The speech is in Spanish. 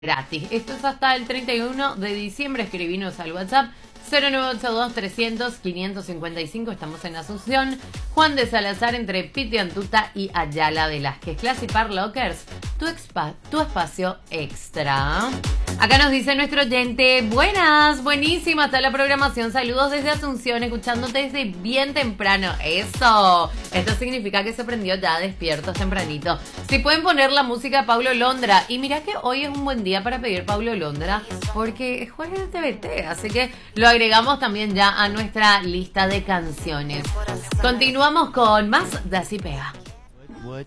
gratis. Esto es hasta el 31 de diciembre. Escribinos al WhatsApp 0982-300-555. Estamos en Asunción. Juan de Salazar, entre Piti Antuta y Ayala Velázquez. Classipar Lockers, tu espacio extra. Acá nos dice nuestro oyente: buenas, buenísima está la programación. Saludos desde Asunción, escuchándote desde bien temprano. Eso, esto significa que se prendió ya despiertos tempranito. Si pueden poner la música de Paulo Londra. Y mira que hoy es un buen día para pedir Paulo Londra, porque es jueves de TVT, así que lo agregamos también ya a nuestra lista de canciones. Continuamos con más de Así Pega. What?